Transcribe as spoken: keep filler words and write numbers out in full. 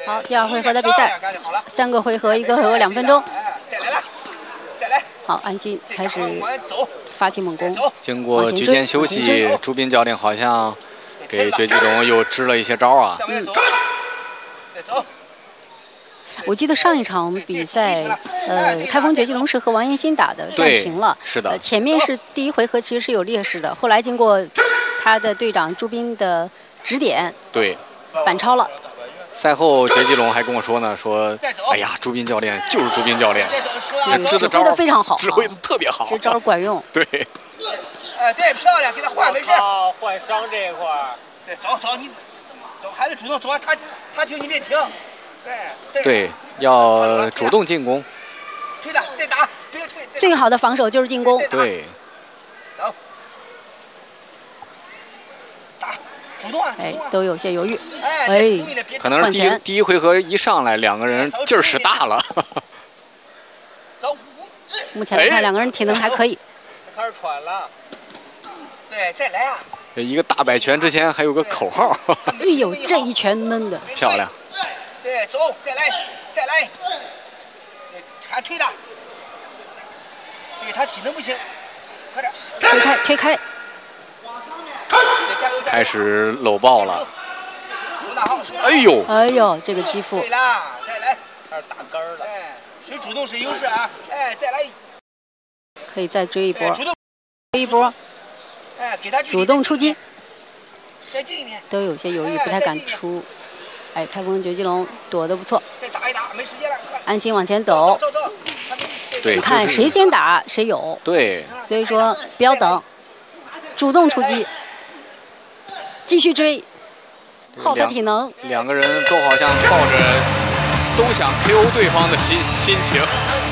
好，第二回合的比赛，三个回合，一个回合两分钟。 再来了，再来。 好，安心开始发起猛攻。 经过局间休息，朱斌教练好像给绝技龙又支了一些招啊。 嗯。再走。 我记得上一场比赛，呃，开封绝技龙是和王彦新打的，战平了。 是的。 呃，前面是第一回合其实是有劣势的，后来经过他的队长朱斌的指点， 对， 反超了。 赛后绝技龙还跟我说呢，说，哎呀，朱斌教练就是朱斌教练，支的招非常好， 指挥的特别好， 这招管用。 对。 哎，对，漂亮，给他换没事。 换伤这一块儿。 对，走走你，走孩子主动走，他他停你别停。对。 对，要主动进攻。 推他，再打，别推。 最好的防守就是进攻。 对。 走。打，主动啊！ 哎，都有些犹豫。 哎， 可能是第一第一回合一上来，两个人劲儿使大了。 走。 目前来看，两个人体能还可以。 开始喘了。 对，再来啊！ 一个大摆拳之前还有个口号。 哎呦，这一拳闷的漂亮。 对，走，再来，再来。还推他。对他体能不行，快点。 推开，推开。 开始搂抱了。哎呦！ 哎呦，这个肌腹。 对啦，再来。 开始打根儿了。 哎，谁主动谁优势啊！哎，再来。 可以再追一波。 主动。 追一波。 哎，给他主动出击。 再近一点。 都有些犹豫，不太敢出。哎，开封绝技龙躲得不错。 再打一打，没时间了。 安心往前走。 走走走。 对， 你看谁先打谁有。 对。 所以说不要等，主动出击，继续追，耗他体能。 两个人都好像抱着都想 K O 对方的心心情。